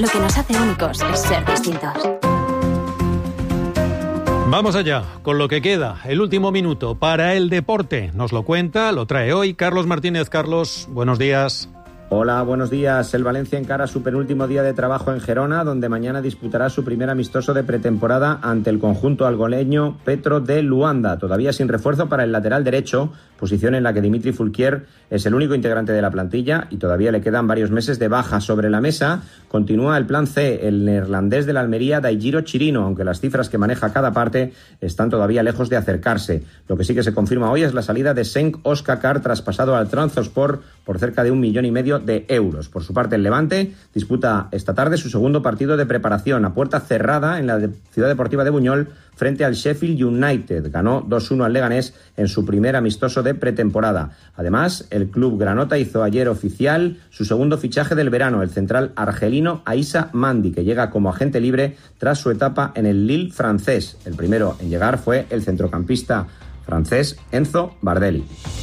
Lo que nos hace únicos es ser distintos. Vamos allá, con lo que queda, el último minuto para el deporte. Nos lo cuenta, lo trae hoy Carlos Martínez. Carlos, buenos días. Hola, buenos días. El Valencia encara su penúltimo día de trabajo en Gerona, donde mañana disputará su primer amistoso de pretemporada ante el conjunto algoleño Petro de Luanda, todavía sin refuerzo para el lateral derecho, posición en la que Dimitri Fulquier es el único integrante de la plantilla y todavía le quedan varios meses de baja. Sobre la mesa continúa el plan C, el neerlandés de la Almería Daigiro Chirino, aunque las cifras que maneja cada parte están todavía lejos de acercarse. Lo que sí que se confirma hoy es la salida de Cenk Özkakar, traspasado al Trabzonspor por cerca de 1,5 millones de euros. Por su parte, el Levante disputa esta tarde su segundo partido de preparación a puerta cerrada en la Ciudad Deportiva de Buñol frente al Sheffield United. Ganó 2-1 al Leganés en su primer amistoso de pretemporada. Además, el club granota hizo ayer oficial su segundo fichaje del verano, el central argelino Aissa Mandi, que llega como agente libre tras su etapa en el Lille francés. El primero en llegar fue el centrocampista francés Enzo Bardelli.